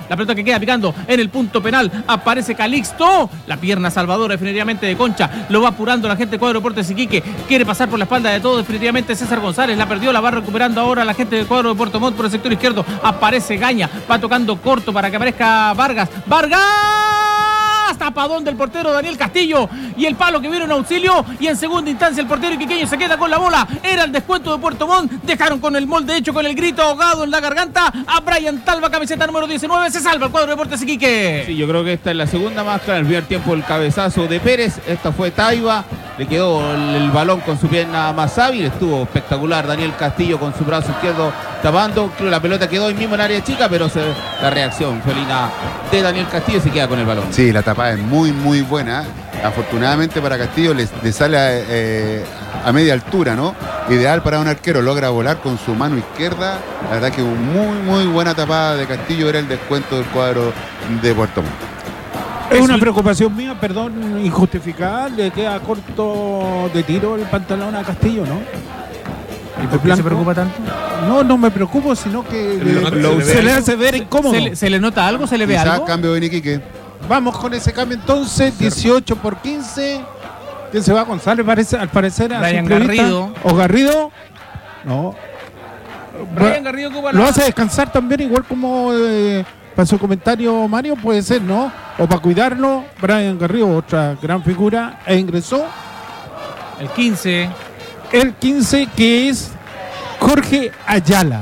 La pelota que queda picando en el punto penal. Aparece Calixto. La pierna salvadora definitivamente de Concha. Lo va apurando la gente del cuadro de Deportes Iquique. Quiere pasar por la espalda de todo definitivamente César González. La perdió, la va recuperando ahora la gente del cuadro de Puerto Montt por el sector izquierdo. Aparece Gaña. Va tocando corto para que aparezca Vargas. ¡Vargas! Tapadón del portero Daniel Castillo y el palo que viene en auxilio, y en segunda instancia el portero iquiqueño se queda con la bola. Era el descuento de Puerto Montt. Dejaron con el molde hecho, con el grito ahogado en la garganta a Brian Talva, camiseta número 19. Se salva el cuadro de Deportes Iquique. Sí, yo creo que esta es la segunda más clara. En el primer tiempo el cabezazo de Pérez, esta fue Taiba, le quedó el balón con su pierna más hábil, estuvo espectacular Daniel Castillo con su brazo izquierdo tapando. Creo que la pelota quedó ahí mismo en área chica, pero la reacción felina de Daniel Castillo se queda con el balón. Sí, la tapada es muy muy buena. Afortunadamente para Castillo le sale a media altura, ¿no? Ideal para un arquero, logra volar con su mano izquierda. La verdad que muy buena tapada de Castillo, era el descuento del cuadro de Puerto Montt. Es una preocupación mía, perdón, injustificada. Le queda corto de tiro el pantalón a Castillo, ¿no? ¿Y por qué se preocupa tanto? No me preocupo, sino que se le hace ver incómodo. ¿Se le nota algo? ¿Se le ve Quizás algo? cambio en Iquique. Vamos con ese cambio entonces, 18 por 15. ¿Quién se va? González, al parecer. Brian Garrido. ¿O Garrido? No. Brian Garrido lo hace descansar también, igual como para su comentario Mario, puede ser, ¿no? O para cuidarlo, Brian Garrido, otra gran figura, e ingresó el 15. El 15, que es Jorge Ayala.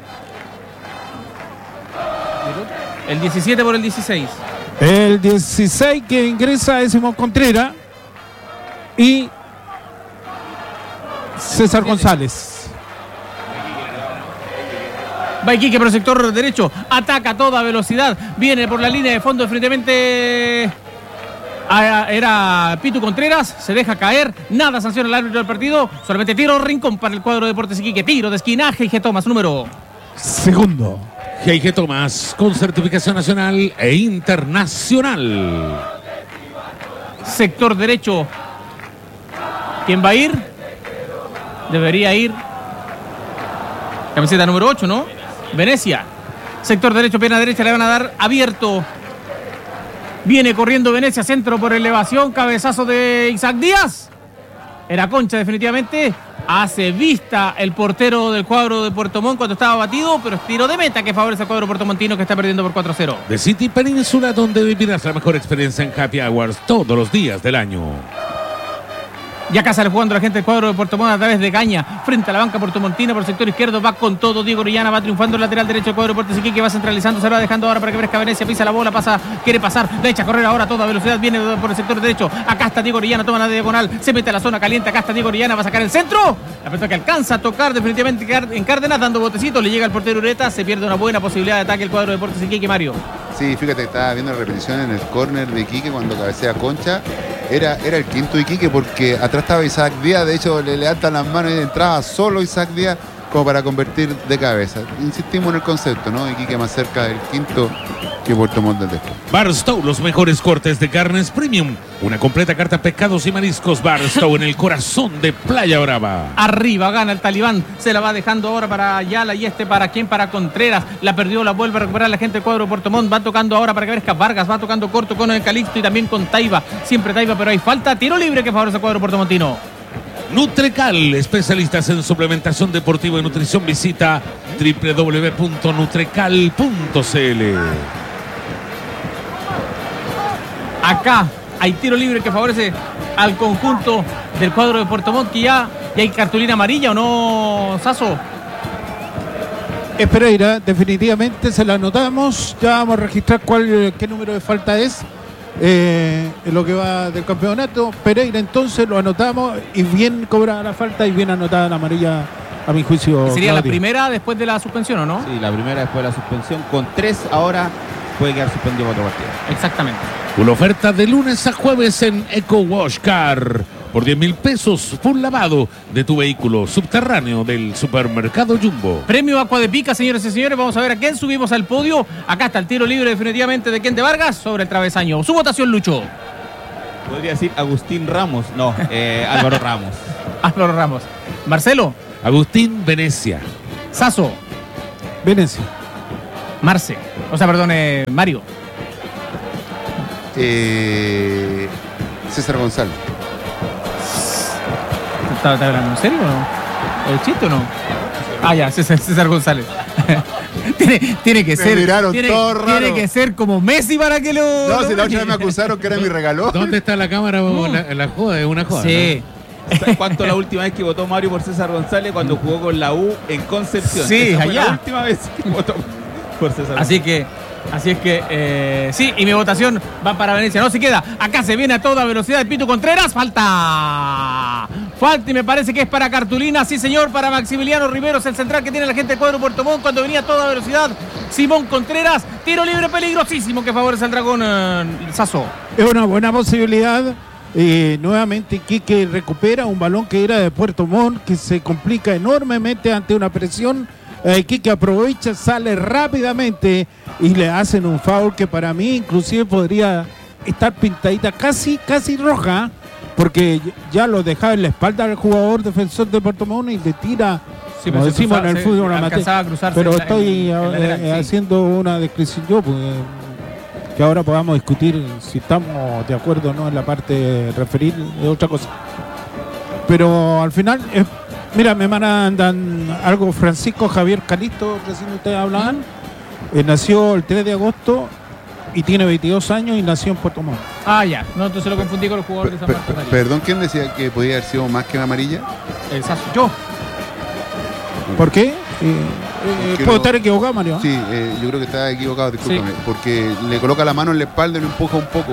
El 17 por el 16. El 16 que ingresa es Simón Contreras y César González. Va Iquique por el sector derecho, ataca a toda velocidad, viene por la línea de fondo definitivamente. Era Pitu Contreras, se deja caer, nada sanciona el árbitro del partido, solamente tiro rincón para el cuadro de Deportes Iquique, tiro de esquina, G. Thomas, número segundo. G. Thomas, con certificación nacional e internacional. Sector derecho, ¿quién va a ir? Debería ir camiseta número 8, ¿no? Venecia. Sector derecho, pierna derecha, le van a dar abierto. Viene corriendo Venecia, centro por elevación, cabezazo de Isaac Díaz. Era Concha definitivamente. Hace vista el portero del cuadro de Puerto Montt cuando estaba batido, pero es tiro de meta que favorece al cuadro puertomontino, que está perdiendo por 4-0. The City Península, donde vivirás la mejor experiencia en Happy Hours todos los días del año. Ya acá sale jugando la gente del cuadro de Puerto Montt a través de Gaña, frente a la banca puertomontina por el sector izquierdo, va con todo Diego Orellana, va triunfando el lateral derecho del cuadro de Deportes Iquique, va centralizando, se va dejando ahora para que Bresca Venecia, pisa la bola, pasa, quiere pasar, le echa a correr ahora a toda velocidad, viene por el sector derecho, acá está Diego Orellana, toma la diagonal, se mete a la zona caliente, acá está Diego Orellana, va a sacar el centro, la pelota que alcanza a tocar definitivamente en Cárdenas, dando botecito, le llega al portero Ureta, se pierde una buena posibilidad de ataque el cuadro de Deportes Iquique, Mario. Sí, fíjate, estaba viendo la repetición en el córner de Iquique cuando cabecea Concha. Era el quinto Iquique porque atrás estaba Isaac Díaz. De hecho, le levantan las manos y entraba solo Isaac Díaz como para convertir de cabeza. Insistimos en el concepto, ¿no? Iquique más cerca del quinto que Puerto Montt del después. Barstow, los mejores cortes de carnes premium. Una completa carta de pescados y mariscos. Barstow en el corazón de Playa Brava. Arriba gana el Talibán, se la va dejando ahora para Ayala y para quién, para Contreras, la perdió, la vuelve a recuperar la gente del cuadro de Puerto Montt, va tocando ahora para que Vesca Vargas, va tocando corto con el Calixto y también con Taiba, siempre Taiba, pero hay falta, tiro libre que favorece al cuadro puertomontino. Nutrecal, especialistas en suplementación deportiva y nutrición, visita www.nutrecal.cl. Acá hay tiro libre que favorece al conjunto del cuadro de Puerto Montt, que ya hay cartulina amarilla, ¿o no, Sasso? Es Pereira, definitivamente se la anotamos. Ya vamos a registrar qué número de falta es en lo que va del campeonato. Pereira, entonces lo anotamos y bien cobrada la falta y bien anotada la amarilla, a mi juicio. Sería Claudio. la primera después de la suspensión, ¿o no? Sí, la primera después de la suspensión. Con 3 ahora puede quedar suspendido otro partido. Exactamente. Una oferta de lunes a jueves en Eco Wash Car. Por 10.000 pesos, full lavado de tu vehículo subterráneo del supermercado Jumbo. Premio Aqua de Pica, señores y señores. Vamos a ver a quién subimos al podio. Acá está el tiro libre definitivamente de Kente Vargas sobre el travesaño. Su votación, Lucho. Podría decir Agustín Ramos. No, Álvaro Ramos. Álvaro Ramos. Marcelo. Agustín Venecia. Sasso. Venecia. Marce. O sea, perdón, Mario. César González. ¿Estás hablando en serio o no? ¿El chiste o no? Ah, ya, César González. tiene que ser. Miraron todo raro. Tiene que ser como Messi para que lo. No, si la otra vez me acusaron que era mi regalo. ¿Dónde está la cámara? La joda, es una joda. Sí. ¿Sabes cuánto la última vez que votó Mario por César González? Cuando jugó con la U en Concepción. Sí, Esa fue allá. la última vez que votó por César González. Así es que, sí, y mi votación va para Venecia. No se queda. Acá se viene a toda velocidad el Pito Contreras. Falta y me parece que es para Cartulina. Sí, señor, para Maximiliano Riveros, el central que tiene la gente del cuadro Puerto Montt cuando venía a toda velocidad. Simón Contreras, tiro libre peligrosísimo que favorece al Dragón Sasso. Es una buena posibilidad. Nuevamente Iquique recupera un balón que era de Puerto Montt, que se complica enormemente ante una presión. Iquique aprovecha, sale rápidamente y le hacen un foul que para mí inclusive podría estar pintadita casi roja, porque ya lo dejaba en la espalda del jugador defensor de Puerto Montt y le tira, Sí, como pero se decimos cruzaba, en el fútbol amateur. alcanzaba a cruzarse Pero en la- estoy en la lateral, sí. haciendo una descripción yo, que ahora podamos discutir si estamos de acuerdo o no en la parte referir es otra cosa. Pero al final, mira, me mandan algo Francisco Javier Calisto, recién ustedes hablaban. Nació el 3 de agosto y tiene 22 años y nació en Puerto Montt. Ah, ya. No, entonces lo confundí con el jugador de San Marcos. Perdón, ¿quién decía que podía haber sido más que una amarilla? El Sasso. Yo. ¿Por qué? Porque Puedo no- estar equivocado, Mario. Sí, yo creo que está equivocado, discúlpame. Porque le coloca la mano en la espalda y lo empuja un poco.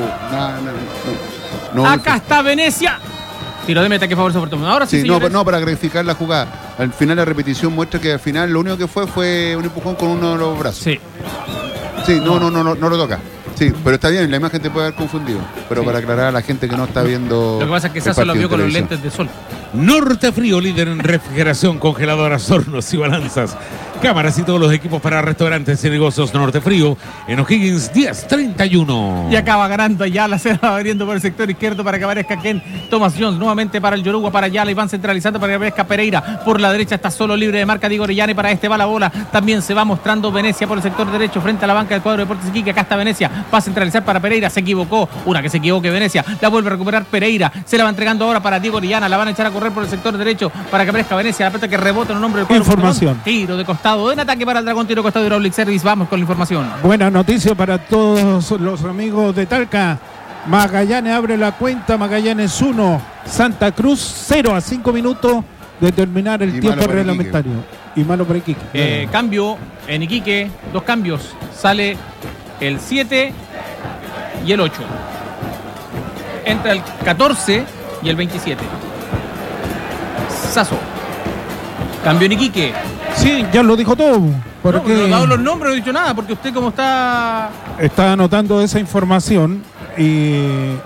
No, Acá está Venecia. Tiro de meta que favorece a Puerto Montt. Ahora sí, Sí, no, señores. no, para graficar la jugada. Al final la repetición muestra que al final lo único que fue un empujón con uno de los brazos. Sí. Sí, no lo toca. Sí, pero está bien, la imagen te puede haber confundido. Pero para aclarar a la gente que no está viendo. Lo que pasa es que el Sasso lo partido vio en con los televisión. lentes de sol. Norte Frío, líder en refrigeración, congeladoras, hornos y balanzas. Cámaras y todos los equipos para restaurantes y negocios Norte Frío en O'Higgins 1031. Y acaba ganando Ayala, se va abriendo por el sector izquierdo para que aparezca Ken Thomas Jones, nuevamente para el Yoruba, para Ayala, y van centralizando para que aparezca Pereira. Por la derecha está solo libre de marca Diego Orellana, y para este va la bola. También se va mostrando Venecia por el sector derecho frente a la banca del cuadro de Deportes Iquique. Acá está Venecia, va a centralizar para Pereira, se equivocó, una que se equivoque Venecia, la vuelve a recuperar Pereira, se la va entregando ahora para Diego Orellana, la van a echar a correr por el sector derecho para que aparezca Venecia, la pelota que rebota en el nombre del cuadro. Información. Tiro de costado, en ataque para el Dragón, tiro de costado de Hydraulic Service. Vamos con la información. Buena noticia para todos los amigos de Talca. Magallanes abre la cuenta, Magallanes 1, Santa Cruz 0 a 5 minutos de terminar el Y tiempo malo para reglamentario. Y malo para Iquique. Cambio en Iquique, dos cambios. Sale el 7 y el 8. Entra el 14 y el 27. Sasso. Cambio en Iquique. Sí, ya lo dijo todo. No, Porque no he dado los nombres, no he dicho nada, porque usted como está... estaba anotando esa información y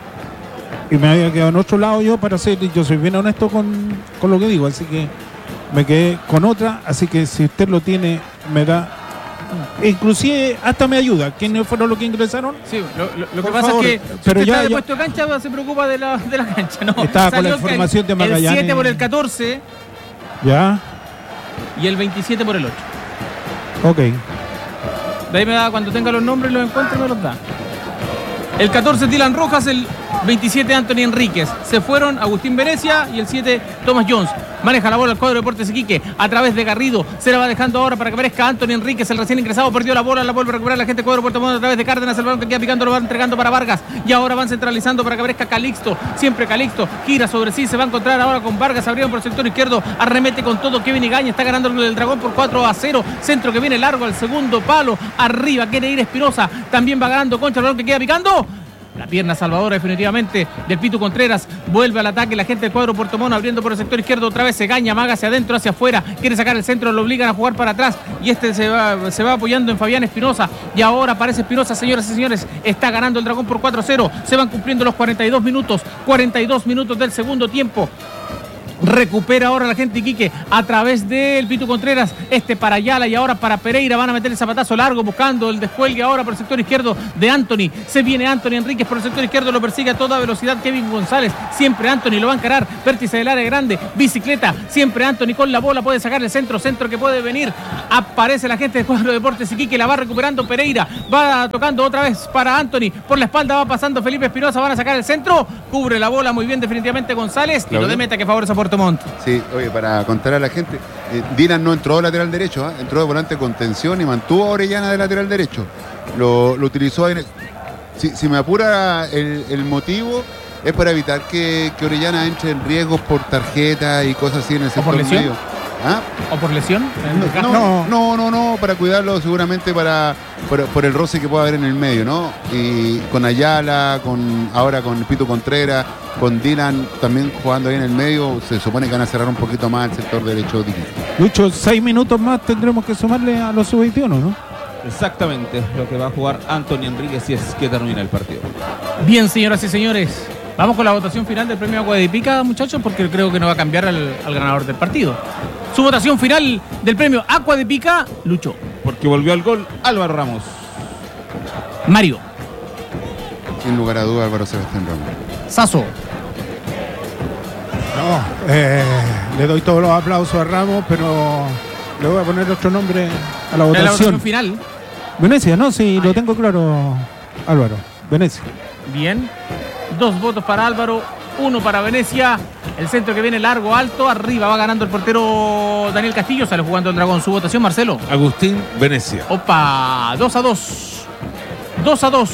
me había quedado en otro lado yo para ser, yo soy bien honesto con lo que digo, así que me quedé con otra, así que si usted lo tiene, me da, inclusive hasta me ayuda. ¿Quiénes fueron los que ingresaron? Sí, lo que Por pasa favor, es que si pero usted ya- está de ya- puesto de cancha, se preocupa de la cancha, ¿no? Estaba con la Salió información de Magallanes. El 7 por el 14 Ya, y el 27 por el 8. ok. De ahí me da, cuando tenga los nombres, los encuentro, me los da. El 14 Dylan Rojas, el 27 Anthony Enríquez. Se fueron Agustín Venecia y el 7 Thomas Jones. Maneja la bola el cuadro de Deportes Iquique a través de Garrido. Se la va dejando ahora para que aparezca Anthony Enríquez, el recién ingresado. Perdió la bola, la vuelve a recuperar la gente del cuadro de Puerto Montt a través de Cárdenas. El balón que queda picando lo va entregando para Vargas. Y ahora van centralizando para que aparezca Calixto. Siempre Calixto gira sobre sí. Se va a encontrar ahora con Vargas. Abrieron por el sector izquierdo. Arremete con todo Kevin Igaña. Está ganando el Dragón por 4-0. Centro que viene largo al segundo palo. Arriba quiere ir Espinosa. También va ganando Concha. El balón que queda picando. La pierna salvadora definitivamente del Pitu Contreras. Vuelve al ataque la gente del cuadro Puerto Montt abriendo por el sector izquierdo. Otra vez se gaña, amaga hacia adentro, hacia afuera. Quiere sacar el centro, lo obligan a jugar para atrás. Y este se va apoyando en Fabián Espinosa. Y ahora aparece Espinosa, señoras y señores. Está ganando el Dragón por 4-0. Se van cumpliendo los 42 minutos. 42 minutos del segundo tiempo. Recupera ahora la gente de Iquique a través del Pitu Contreras. Para Ayala y ahora para Pereira. Van a meter el zapatazo largo buscando el descuelgue ahora por el sector izquierdo de Anthony. Se viene Anthony Enríquez por el sector izquierdo. Lo persigue a toda velocidad Kevin González. Siempre Anthony lo va a encarar. Vértice del área grande. Bicicleta. Siempre Anthony con la bola. Puede sacar el centro que puede venir. Aparece la gente de Cuadro Deportes Iquique. La va recuperando Pereira. Va tocando otra vez para Anthony. Por la espalda va pasando Felipe Espinosa. Van a sacar el centro. Cubre la bola muy bien definitivamente González. Tiro de meta que favorece a Puerto Montt. Sí, oye, para contar a la gente, Dylan no entró de lateral derecho, entró de volante de contención y mantuvo a Orellana de lateral derecho. Lo utilizó en... Si me apura el motivo, es para evitar que Orellana entre en riesgos por tarjeta y cosas así en el sector medio. ¿O por lesión? No, para cuidarlo seguramente por el roce que pueda haber en el medio, ¿no? Y con Ayala, ahora con Pito Contreras, con Dylan también jugando ahí en el medio, se supone que van a cerrar un poquito más el sector derecho de Iquique. Lucho, 6 minutos más tendremos que sumarle a los sub-21, ¿no? Exactamente, lo que va a jugar Anthony Enríquez si es que termina el partido. Bien, señoras y señores. Vamos con la votación final del premio Agua de Pica, muchachos, porque creo que no va a cambiar al ganador del partido. Su votación final del premio Agua de Pica, Lucho. Porque volvió al gol Álvaro Ramos. Mario. Sin lugar a duda, Álvaro Sebastián Ramos. Sasso. Le doy todos los aplausos a Ramos, pero le voy a poner otro nombre a la votación. La votación final. Venecia, ¿no? Sí, lo tengo claro, Álvaro. Venecia. Bien. 2 votos para Álvaro, 1 para Venecia. El centro que viene largo, alto, arriba va ganando el portero Daniel Castillo. Sale jugando el Dragón. Su votación, Marcelo. Agustín Venecia. Opa, 2-2. 2-2.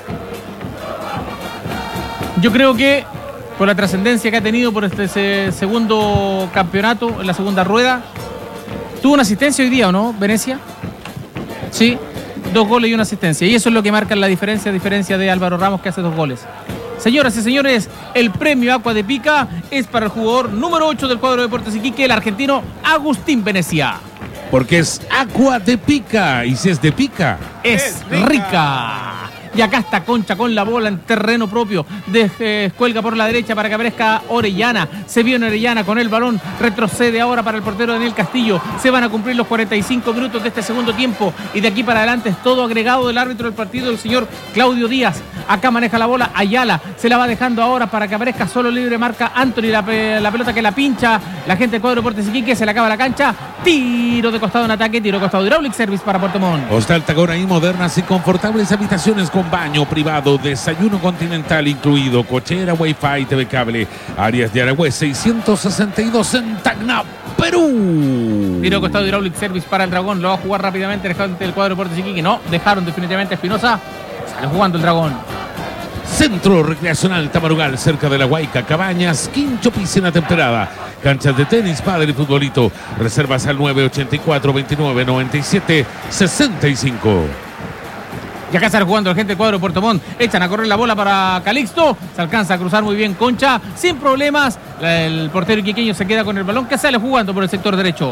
Yo creo que por la trascendencia que ha tenido por este segundo campeonato, en la segunda rueda, tuvo una asistencia hoy día, ¿o no, Venecia? Sí, 2 goles y una asistencia. Y eso es lo que marca la diferencia de Álvaro Ramos, que hace 2 goles. Señoras y señores, el premio Agua de Pica es para el jugador número 8 del Cuadro Deportes Iquique, el argentino Agustín Venecia. Porque es Agua de Pica, y si es de pica, es rica. Y acá está Concha con la bola en terreno propio. Descuelga por la derecha para que aparezca Orellana. Se viene Orellana con el balón. Retrocede ahora para el portero Daniel Castillo. Se van a cumplir los 45 minutos de este segundo tiempo. Y de aquí para adelante es todo agregado del árbitro del partido, el señor Claudio Díaz. Acá maneja la bola Ayala. Se la va dejando ahora para que aparezca solo libre. Marca Anthony la pelota que la pincha. La gente del Cuadro Deportes Iquique, se le acaba la cancha. Tiro de costado en ataque. Tiro de costado. Hydraulic Service para Puerto Montt. Hostal Tagora y modernas y confortables habitaciones con baño privado, desayuno continental incluido, cochera, wifi, TV cable, áreas de Aragüez 662 en Tacna, Perú. Tiro de costado, Hydraulic Service para el Dragón. Lo va a jugar rápidamente el gente del Cuadro Deportes Iquique. No, dejaron definitivamente a Espinosa. Sale jugando el Dragón. Centro Recreacional Tamarugal, cerca de la Huayca, Cabañas, Quincho, piscina temperada, canchas de tenis, pádel y futbolito. Reservas al 984 29 97 65. Y acá sale jugando el gente del Cuadro de Puerto Montt. Echan a correr la bola para Calixto. Se alcanza a cruzar muy bien Concha. Sin problemas. El portero iquiqueño se queda con el balón, que sale jugando por el sector derecho.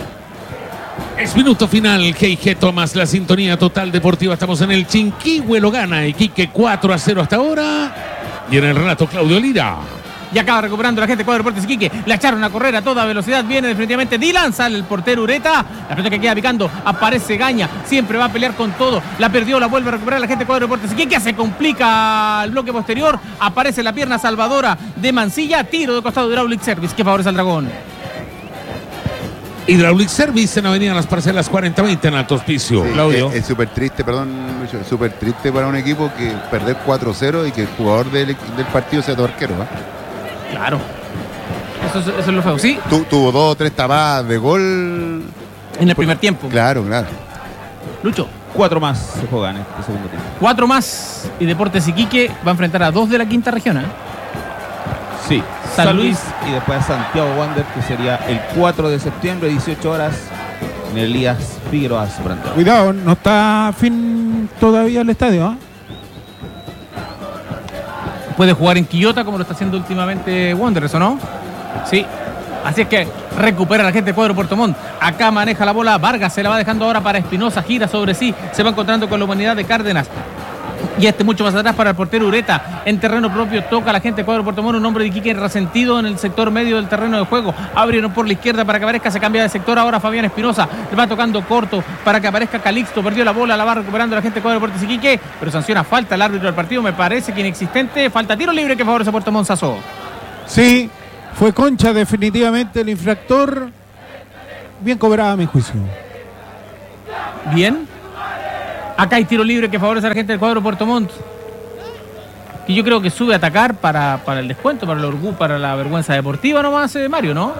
Es minuto final. G&G Thomas, la sintonía total deportiva. Estamos en el Chinquihue, lo gana Iquique 4-0 hasta ahora. Y en el relato Claudio Lira. Y acaba recuperando la gente del Cuadro Deportes Iquique. La echaron a correr a toda velocidad. Viene definitivamente Dylan. Sale el portero Ureta. La pelota que queda picando. Aparece Gaña. Siempre va a pelear con todo. La perdió, la vuelve a recuperar la gente del Cuadro Deportes Iquique. Se complica el bloque posterior. Aparece la pierna salvadora de Mancilla. Tiro de costado de Hydraulic Service que favorece al Dragón. Hydraulic Service en Avenida Las Parcelas 40-20 en Alto Hospicio. Sí, Claudio. es súper triste, perdón, es súper triste para un equipo que perder 4-0 y que el jugador del partido sea tu arquero, ¿eh? Claro. Eso es lo feo. Sí. Tuvo 2 o 3 tapadas de gol en el primer tiempo. Claro. Lucho. 4 más se juegan este segundo tiempo. 4 más. Y Deportes Iquique va a enfrentar a 2 de la quinta región, ¿eh? Sí. San Luis y después Santiago Wander, que sería el 4 de septiembre, 18 horas, en el Elías Figueroa Brandao. Cuidado, no está fin todavía el estadio, ¿eh? Puede jugar en Quillota como lo está haciendo últimamente Wanderers, ¿o no? Sí. Así es que recupera la gente de Cuadro Puerto Montt. Acá maneja la bola Vargas, se la va dejando ahora para Espinosa, gira sobre sí, se va encontrando con la humanidad de Cárdenas. Y mucho más atrás para el portero Ureta. En terreno propio toca la gente de cuadro Puerto Montt, un hombre de Iquique resentido en el sector medio del terreno de juego. Abrieron por la izquierda para que aparezca, se cambia de sector. Ahora Fabián Espinosa le va tocando corto para que aparezca Calixto. Perdió la bola, la va recuperando la gente de cuadro Deportes Iquique, pero sanciona falta el árbitro del partido, me parece que inexistente. Falta tiro libre que favorece a Puerto Montt, Sasso. Sí, fue Concha definitivamente el infractor. Bien cobrada a mi juicio. Bien. Acá hay tiro libre que favorece a la gente del cuadro Puerto Montt. Y yo creo que sube a atacar para el descuento, para el orgullo, para la vergüenza deportiva nomás, Mario, ¿no?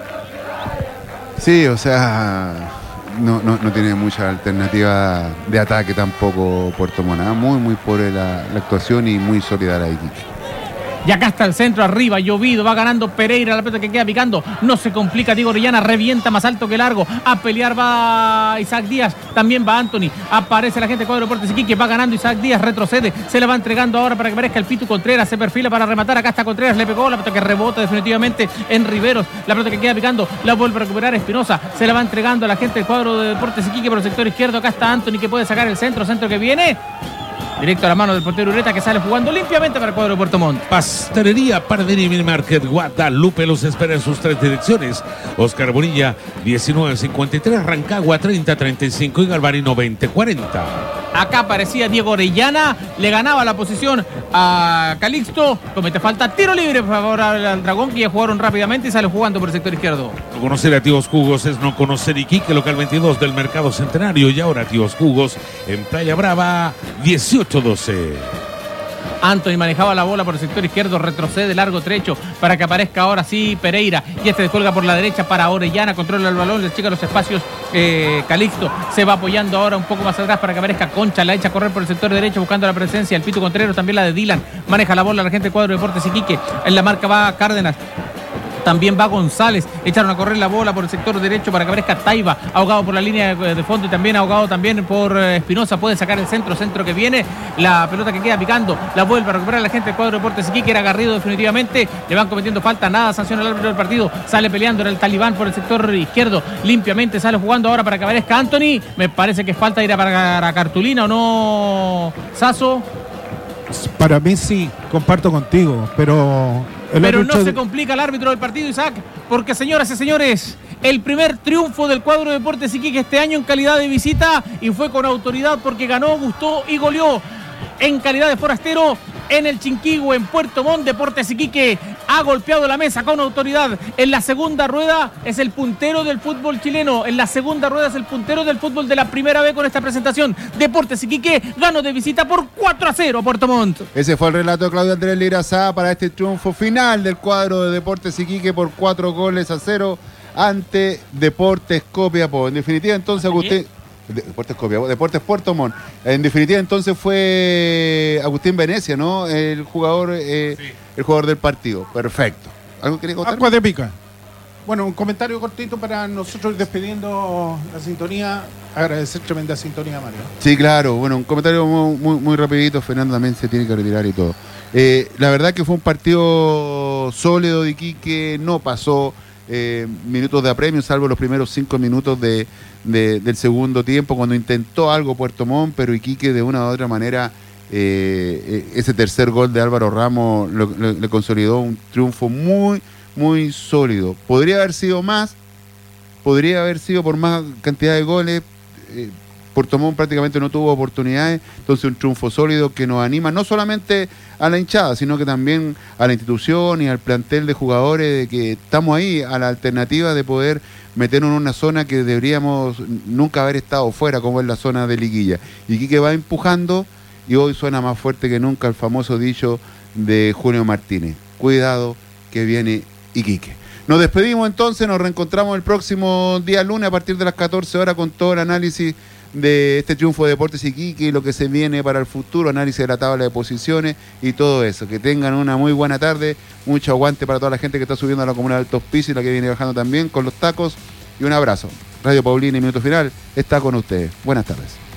Sí, o sea, no tiene mucha alternativa de ataque tampoco Puerto Montt. Muy pobre la actuación y muy sólida la Iquique. Y acá está el centro arriba, llovido, va ganando Pereira, la pelota que queda picando, no se complica, Diego Orellana revienta más alto que largo, a pelear va Isaac Díaz, también va Anthony, aparece la gente de cuadro Deportes Iquique, va ganando Isaac Díaz, retrocede, se la va entregando ahora para que aparezca el Pitu Contreras, se perfila para rematar, acá está Contreras, le pegó, la pelota que rebota definitivamente en Riveros, la pelota que queda picando, la vuelve a recuperar Espinosa, se la va entregando a la gente del cuadro de Deportes Iquique por el sector izquierdo, acá está Anthony que puede sacar el centro que viene directo a la mano del portero Ureta, que sale jugando limpiamente para el cuadro de Puerto Montt. Pastelería Pardini Mini Market Guadalupe los espera en sus 3 direcciones. Oscar Bonilla 1953, Rancagua 3035 y Galvarino 2040. Acá aparecía Diego Orellana, le ganaba la posición a Calixto, comete falta, tiro libre favorable al Dragón, que ya jugaron rápidamente y sale jugando por el sector izquierdo. No conocer a Tíos Jugos es no conocer Iquique, local 22 del Mercado Centenario, y ahora Tíos Jugos en Playa Brava 18-12. Anthony manejaba la bola por el sector izquierdo, retrocede largo trecho para que aparezca ahora sí Pereira, y este descuelga por la derecha para Orellana, controla el balón, le chica los espacios Calixto, se va apoyando ahora un poco más atrás para que aparezca Concha, la echa a correr por el sector derecho buscando la presencia, el Pitu Contreras, también la de Dylan, maneja la bola la gente del cuadro de Deportes Iquique, en la marca va Cárdenas. También va González, echaron a correr la bola por el sector derecho para que aparezca Taiba, ahogado por la línea de fondo y también ahogado también por Espinosa, puede sacar el centro que viene, la pelota que queda picando, la vuelve a recuperar la gente del cuadro de Deportes Iquique, era Garrido definitivamente, le van cometiendo falta, nada, sanciona el árbitro del partido, sale peleando en el Talibán por el sector izquierdo, limpiamente sale jugando ahora para que aparezca Anthony, me parece que es falta ir a para cartulina o no, Sasso. Para mí sí, comparto contigo, pero no se complica el árbitro del partido, Isaac, porque señoras y señores, el primer triunfo del cuadro de Deportes Iquique este año en calidad de visita, y fue con autoridad porque ganó, gustó y goleó en calidad de forastero en el Chinquihue, en Puerto Montt. Deportes Iquique ha golpeado la mesa con autoridad. En la segunda rueda es el puntero del fútbol chileno. En la segunda rueda es el puntero del fútbol de la primera vez con esta presentación. Deportes Iquique ganó de visita por 4-0 a Puerto Montt. Ese fue el relato de Claudio Andrés Lirazá para este triunfo final del cuadro de Deportes Iquique por 4-0 ante Deportes Copiapó. En definitiva, entonces, Agustín... Deportes Copiapó, Deportes Puerto Montt. En definitiva, entonces fue Agustín Venecia, ¿no? El jugador, sí, el jugador del partido. Perfecto. ¿Algo quería contar? Agua de pica. Bueno, un comentario cortito para nosotros despidiendo la sintonía. Agradecer tremenda sintonía, Mario. Sí, claro. Bueno, un comentario muy rapidito. Fernando también se tiene que retirar y todo. La verdad que fue un partido sólido de Iquique, no pasó minutos de apremio, salvo los primeros 5 minutos del segundo tiempo, cuando intentó algo Puerto Montt, pero Iquique de una u otra manera, ese tercer gol de Álvaro Ramos le consolidó un triunfo muy sólido. Podría haber sido más, podría haber sido por más cantidad de goles. Puerto Montt prácticamente no tuvo oportunidades, entonces un triunfo sólido que nos anima no solamente a la hinchada, sino que también a la institución y al plantel de jugadores, de que estamos ahí a la alternativa de poder meternos en una zona que deberíamos nunca haber estado fuera, como es la zona de liguilla. Y Iquique va empujando, y hoy suena más fuerte que nunca el famoso dicho de Julio Martínez: cuidado que viene Iquique. Nos despedimos entonces, nos reencontramos el próximo día lunes a partir de las 14 horas con todo el análisis de este triunfo de Deportes Iquique y lo que se viene para el futuro, análisis de la tabla de posiciones y todo eso. Que tengan una muy buena tarde, mucho aguante para toda la gente que está subiendo a la comuna de Altos Pisos y la que viene bajando también con los tacos, y un abrazo. Radio Paulina y Minuto Final está con ustedes. Buenas tardes.